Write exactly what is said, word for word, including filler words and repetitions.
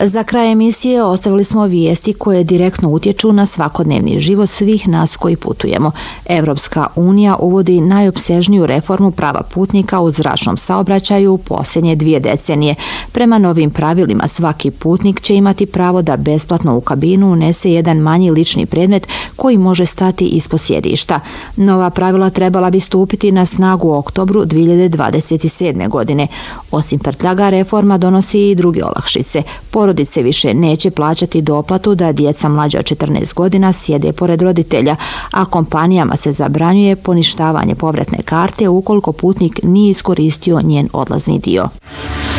Za kraj emisije ostavili smo vijesti koje direktno utječu na svakodnevni život svih nas koji putujemo. Evropska unija uvodi najopsežniju reformu prava putnika u zračnom saobraćaju u posljednje dvije decenije. Prema novim pravilima svaki putnik će imati pravo da besplatno u kabinu unese jedan manji lični predmet koji može stati ispod sjedišta. Nova pravila trebala bi stupiti na snagu u oktobru dvije hiljade dvadeset sedme. godine. Osim prtljaga, reforma donosi i druge olakšice. Porodice više neće plaćati doplatu da djeca mlađa od četrnaest godina sjede pored roditelja, a kompanijama se zabranjuje poništavanje povratne karte ukoliko putnik nije iskoristio njen odlazni dio.